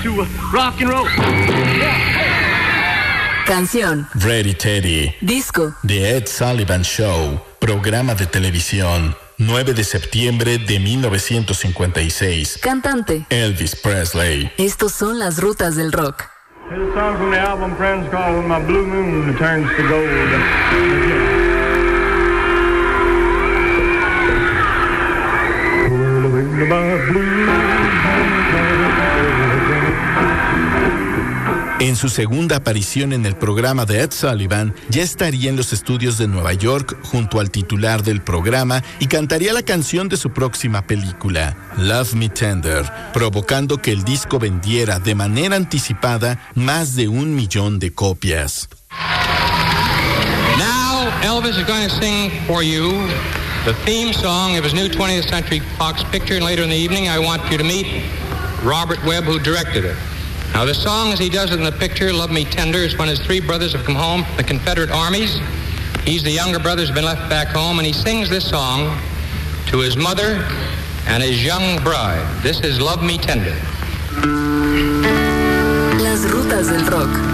to rock and roll. Canción. Ready Teddy. Disco. The Ed Sullivan Show. Programa de televisión. 9 de septiembre de 1956. Cantante. Elvis Presley. Estos son las rutas del rock. Here's a song from the album Friends called When My Blue Moon Turns to Gold. En su segunda aparición en el programa de Ed Sullivan, ya estaría en los estudios de Nueva York junto al titular del programa y cantaría la canción de su próxima película, Love Me Tender, provocando que el disco vendiera de manera anticipada más de 1 millón de copias. Now, Elvis is going to sing for you the theme song of his new 20th Century Fox picture, and later in the evening I want you to meet Robert Webb, who directed it. Now, the song as he does it in the picture, Love Me Tender, is when his 3 brothers have come home from the Confederate armies. He's the younger brother who's been left back home, and he sings this song to his mother and his young bride. This is Love Me Tender. Las rutas del rock.